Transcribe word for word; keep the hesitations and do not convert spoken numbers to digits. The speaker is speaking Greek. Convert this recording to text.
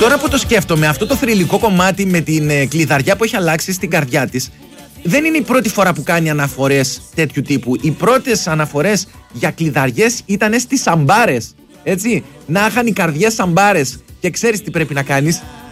Τώρα που το σκέφτομαι, αυτό το θρυλικό κομμάτι με την ε, κλειδαριά που έχει αλλάξει στην καρδιά της, δεν είναι η πρώτη φορά που κάνει αναφορές τέτοιου τύπου. Οι πρώτες αναφορές για κλειδαριές ήταν στις σαμπάρες. Έτσι, να είχαν οι καρδιές σαμπάρες. Και ξέρεις τι πρέπει να κάνεις?